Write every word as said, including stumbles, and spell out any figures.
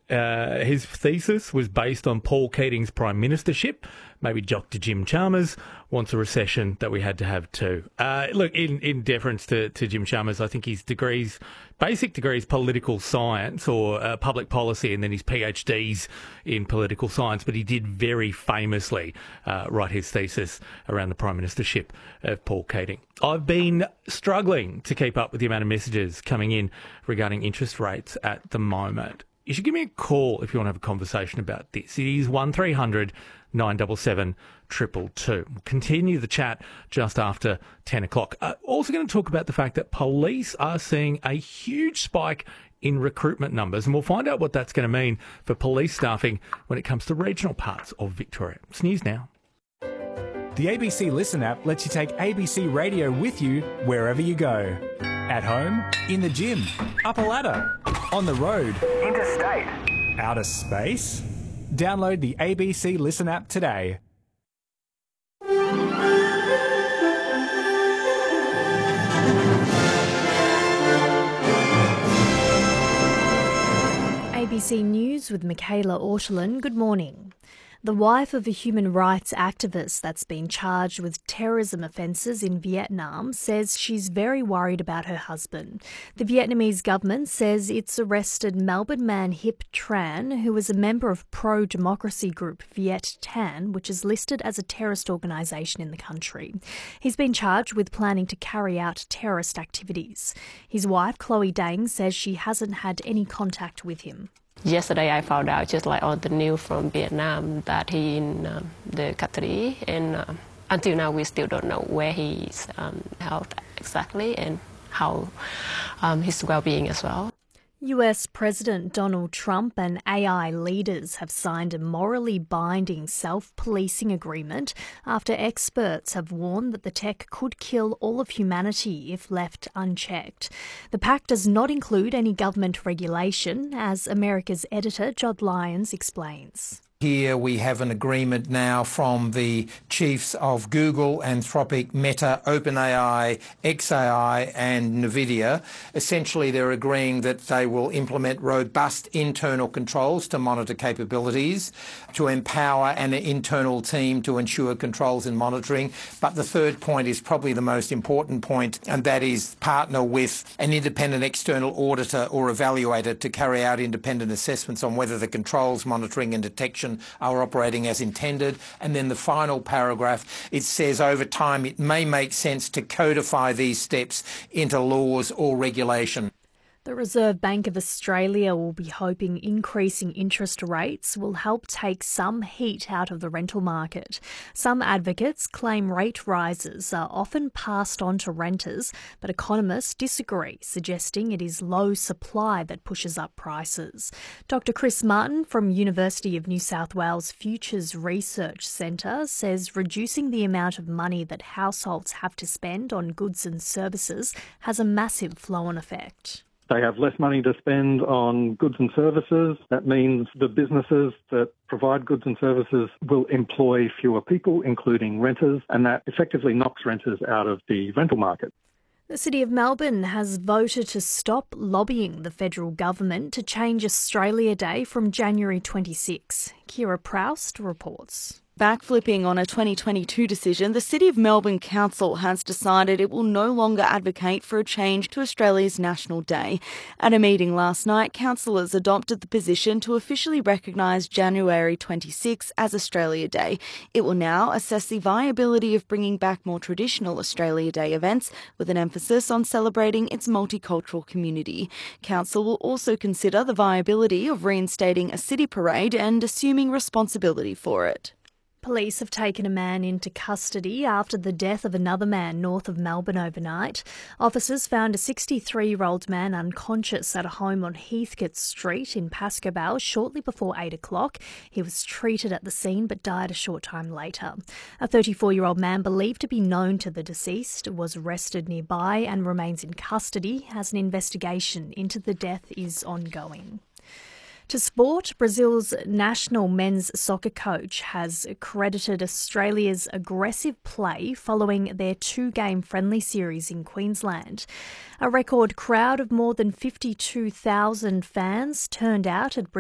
Uh, his thesis was based on Paul Keating's prime ministership. Maybe Doctor Jim Chalmers wants a recession that we had to have too. Uh, look, in, in deference to, to Jim Chalmers, I think his degrees, basic degrees, political science or uh, public policy, and then his PhDs in political science. But he did very famously uh, write his thesis around the prime ministership of Paul Keating. I've been struggling to keep up with the amount of messages coming in regarding interest rates at the moment. You should give me a call if you want to have a conversation about this. It is one three hundred nine seven seven two two two. We'll continue the chat just after ten o'clock. Uh, also going to talk about the fact that police are seeing a huge spike in recruitment numbers, and we'll find out what that's going to mean for police staffing when it comes to regional parts of Victoria. It's news now. The A B C Listen app lets you take A B C Radio with you wherever you go. At home, in the gym, up a ladder, on the road, interstate, outer space. Download the A B C Listen app today. A B C News with Michaela Ortolin. Good morning. The wife of a human rights activist that's been charged with terrorism offences in Vietnam says she's very worried about her husband. The Vietnamese government says it's arrested Melbourne man Hip Tran, who is a member of pro-democracy group Viet Thanh, which is listed as a terrorist organisation in the country. He's been charged with planning to carry out terrorist activities. His wife, Chloe Dang, says she hasn't had any contact with him. Yesterday I found out just like on the news from Vietnam that he in um, the country, and uh, until now we still don't know where he's um, held exactly and how um, his well-being as well. U S President Donald Trump and A I leaders have signed a morally binding self-policing agreement after experts have warned that the tech could kill all of humanity if left unchecked. The pact does not include any government regulation, as America's editor Jod Lyons explains. Here we have an agreement now from the chiefs of Google, Anthropic, Meta, OpenAI, X A I and NVIDIA. Essentially, they're agreeing that they will implement robust internal controls to monitor capabilities, to empower an internal team to ensure controls and monitoring. But the third point is probably the most important point, and that is partner with an independent external auditor or evaluator to carry out independent assessments on whether the controls, monitoring and detection are operating as intended. And then the final paragraph, it says over time it may make sense to codify these steps into laws or regulation. The Reserve Bank of Australia will be hoping increasing interest rates will help take some heat out of the rental market. Some advocates claim rate rises are often passed on to renters, but economists disagree, suggesting it is low supply that pushes up prices. Doctor Chris Martin from University of New South Wales Futures Research Centre says reducing the amount of money that households have to spend on goods and services has a massive flow-on effect. They have less money to spend on goods and services. That means the businesses that provide goods and services will employ fewer people, including renters, and that effectively knocks renters out of the rental market. The City of Melbourne has voted to stop lobbying the federal government to change Australia Day from January twenty-sixth. Kira Proust reports. Backflipping on a twenty twenty-two decision, the City of Melbourne Council has decided it will no longer advocate for a change to Australia's National Day. At a meeting last night, councillors adopted the position to officially recognise January twenty-sixth as Australia Day. It will now assess the viability of bringing back more traditional Australia Day events, with an emphasis on celebrating its multicultural community. Council will also consider the viability of reinstating a city parade and assuming responsibility for it. Police have taken a man into custody after the death of another man north of Melbourne overnight. Officers found a sixty-three-year-old man unconscious at a home on Heathcote Street in Pascoe Vale shortly before eight o'clock. He was treated at the scene but died a short time later. A thirty-four-year-old man believed to be known to the deceased was arrested nearby and remains in custody as an investigation into the death is ongoing. To sport, Brazil's national men's soccer coach has credited Australia's aggressive play following their two-game friendly series in Queensland. A record crowd of more than fifty-two thousand fans turned out at